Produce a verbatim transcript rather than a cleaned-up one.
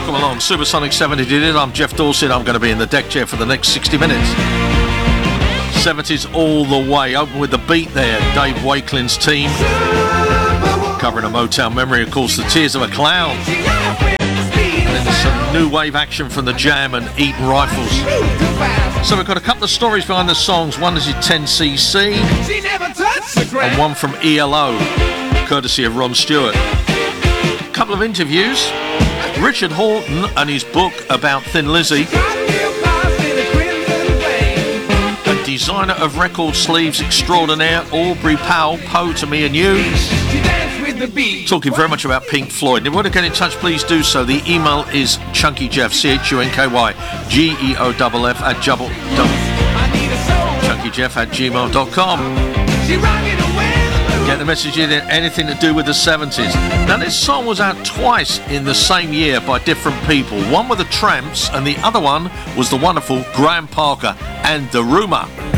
Welcome along, Supersonic seventy did it. I'm Jeff Dorset. I'm going to be in the deck chair for the next sixty minutes. seventies all the way. Open with the beat there. Dave Wakelin's team covering a Motown memory, of course, The Tears of a Clown. And then some new wave action from the Jam and Eaton Rifles. So we've got a couple of stories behind the songs. One is ten C C and one from E L O, courtesy of Ron Stewart. A couple of interviews. Richard Horton and his book about Thin Lizzy. A designer of record sleeves extraordinaire, Aubrey Powell, Poe to Me and You. Talking very much about Pink Floyd. And if you want to get in touch, please do so. The email is chunkyjeff, C H U N K Y G E O F F at double, double, chunkyjeff at gmail dot com. Get the message in, anything to do with the seventies. Now, this song was out twice in the same year by different people. One with the Tramps and the other one was the wonderful Graham Parker and The Rumour.